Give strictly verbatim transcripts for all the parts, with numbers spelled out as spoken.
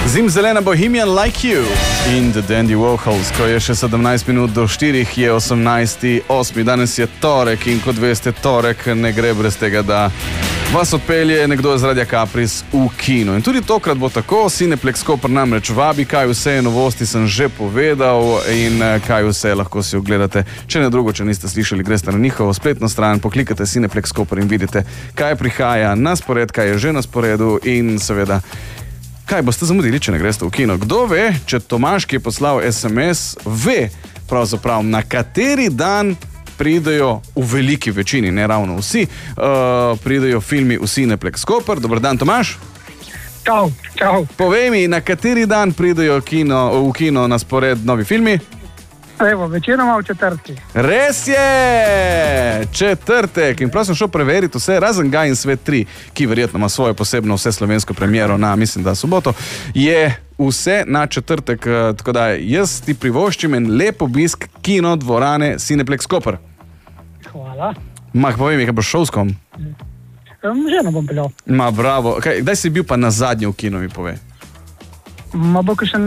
Zimzelena Bohemian Like You in The Dandy Warhols. Ko je še sedemnajst minut do štirih, je osemnajsti osmi Danes je torek in kot veste, torek ne gre brez tega, da vas odpelje nekdo iz Radia Capris v kino. In tudi tokrat bo tako. Cineplex Koper namreč vabi, kaj vse novosti sem že povedal in kaj vse lahko si ogledate. Če ne drugo, če niste slišali, greste na njihovo spletno stran, poklikate Cineplex Koper in vidite, kaj prihaja na spored, kaj je že na sporedu in seveda kaj boste zamudili, če ne greste v kino. Kdo ve, če Tomaž, ki je poslal es em es, ve pravzaprav, na kateri dan pridejo v veliki večini, ne ravno vsi, uh, pridejo filmi v Cineplex Koper. Dobar dan, Tomaž. Čau, čau. Povej mi, na kateri dan pridejo kino, v kino na spored novi filmi? Evo, večinoma v četrti. Res je! Četrtek. In prav sem šel preveriti vse, razen Gaj in svet tri, ki verjetno ima svojo posebno vse slovensko premiero na, mislim, da soboto, je vse na četrtek. Tako da jaz ti privoščim en lep obisk kino dvorane Cineplex Koper. Hvala. Mah, povej mi, kaj boš šel s kom? Um, ženo bom peljal. Ma, bravo. Kaj, kdaj si bil pa na zadnji v kino, mi povej? Ma bo še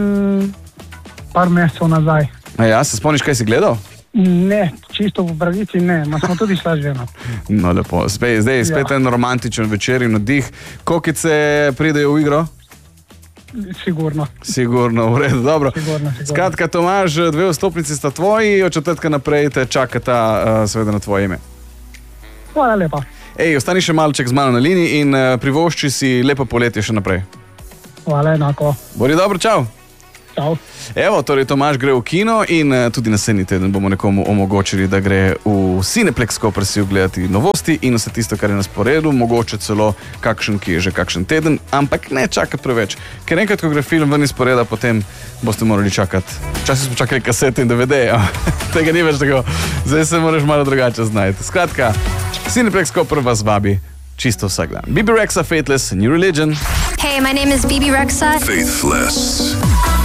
par mesecev nazaj. A ja, se spomniš, kaj si gledal? Ne, čisto v pravici ne, ma smo tudi šla z ženo. No, lepo. Spet, zdaj je spet ja. En romantičen večer in oddih. Kokice pridejo v igro? Sigurno. Sigurno, v redu, dobro. Sigurno, sigurno. Skratka, Tomaž, dve vstopnici sta tvoji, od četrtka naprej te čakata uh, seveda na tvoje ime. Hvala lepa. Ej, ostani še malček z mano na liniji in uh, privošči si lepo poletje še naprej. Hvala, enako. Bodi dobro, čau. Čau. Evo, torej Tomaž gre v kino in uh, tudi naslednji teden bomo nekomu omogočili, da gre v Cineplex Koper si ogledati novosti in vse tisto, kar je na sporedu, mogoče celo kakšen, ki je že kakšen teden, ampak ne čakati preveč. Ker enkrat, ko gre film ven iz sporeda, potem boste morali čakati. Včasih smo čakali kasete in de ve de, tega ni več tako. Zdaj se moraš malo drugače znajti. Skratka, Cineplex Koper vas vabi čisto vsak dan. Bibi Rexa, Faithless, New Religion. Hey, my name is Bibi Rexa. Faithless.